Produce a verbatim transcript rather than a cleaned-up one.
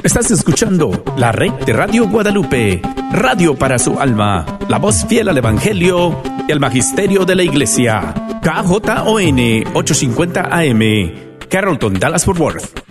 Estás escuchando la red de Radio Guadalupe, radio para su alma, la voz fiel al Evangelio y al Magisterio de la Iglesia. K J O N ochocientos cincuenta A M, Carrollton, Dallas, Fort Worth.